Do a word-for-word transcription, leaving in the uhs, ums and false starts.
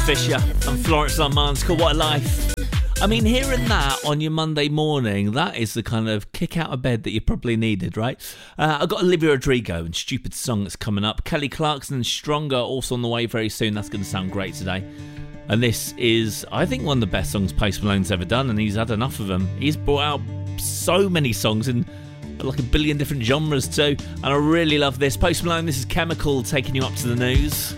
Fisher and Florence Armand's called What a Life. I mean, hearing that on your Monday morning, that is the kind of kick out of bed that you probably needed, right? Uh, I've got Olivia Rodrigo and Stupid Song that's coming up. Kelly Clarkson and Stronger also on the way very soon. That's going to sound great today. And this is, I think, one of the best songs Post Malone's ever done, and he's had enough of them. He's brought out so many songs in like a billion different genres too, and I really love this. Post Malone, this is Chemical taking you up to the news.